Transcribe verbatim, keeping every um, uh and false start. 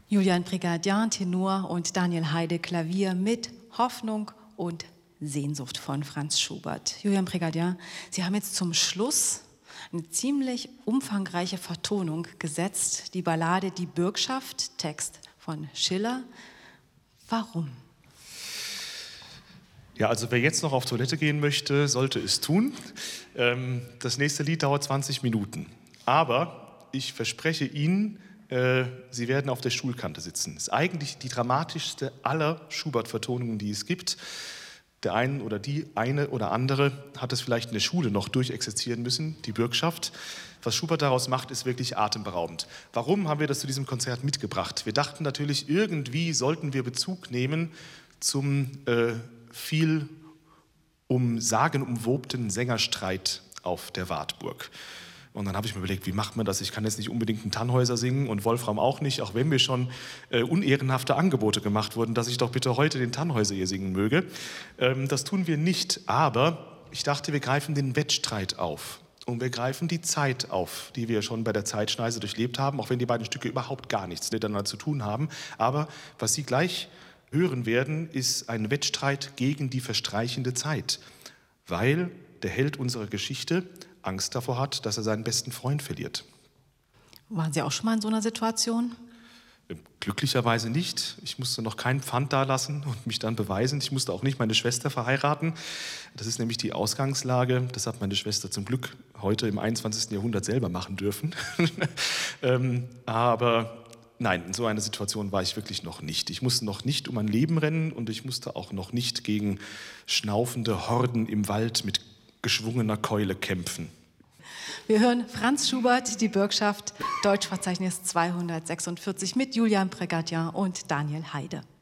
Julian Prégardien, Tenor, und Daniel Heide, Klavier, mit Hoffnung und Sehnsucht von Franz Schubert. Julian Prégardien, Sie haben jetzt zum Schluss eine ziemlich umfangreiche Vertonung gesetzt, die Ballade Die Bürgschaft, Text von Schiller. Warum? Ja, also wer jetzt noch auf Toilette gehen möchte, sollte es tun. Ähm, das nächste Lied dauert zwanzig Minuten. Aber ich verspreche Ihnen, äh, Sie werden auf der Stuhlkante sitzen. Das ist eigentlich die dramatischste aller Schubert-Vertonungen, die es gibt. Der eine oder die eine oder andere hat es vielleicht in der Schule noch durchexerzieren müssen, die Bürgschaft. Was Schubert daraus macht, ist wirklich atemberaubend. Warum haben wir das zu diesem Konzert mitgebracht? Wir dachten natürlich, irgendwie sollten wir Bezug nehmen zum äh, viel um sagenumwobten Sängerstreit auf der Wartburg. Und dann habe ich mir überlegt, wie macht man das? Ich kann jetzt nicht unbedingt einen Tannhäuser singen und Wolfram auch nicht, auch wenn mir schon äh, unehrenhafte Angebote gemacht wurden, dass ich doch bitte heute den Tannhäuser hier singen möge. Ähm, das tun wir nicht, aber ich dachte, wir greifen den Wettstreit auf. Und wir greifen die Zeit auf, die wir schon bei der Zeitschneise durchlebt haben, auch wenn die beiden Stücke überhaupt gar nichts miteinander zu tun haben. Aber was Sie gleich hören werden, ist ein Wettstreit gegen die verstreichende Zeit, weil der Held unserer Geschichte Angst davor hat, dass er seinen besten Freund verliert. Waren Sie auch schon mal in so einer Situation? Glücklicherweise nicht. Ich musste noch kein Pfand dalassen und mich dann beweisen. Ich musste auch nicht meine Schwester verheiraten. Das ist nämlich die Ausgangslage. Das hat meine Schwester zum Glück heute im einundzwanzigsten Jahrhundert selber machen dürfen. ähm, aber nein, in so einer Situation war ich wirklich noch nicht. Ich musste noch nicht um mein Leben rennen und ich musste auch noch nicht gegen schnaufende Horden im Wald mit geschwungener Keule kämpfen. Wir hören Franz Schubert, Die Bürgschaft, Deutschverzeichnis zweihundertsechsundvierzig mit Julian Prégardien und Daniel Heide.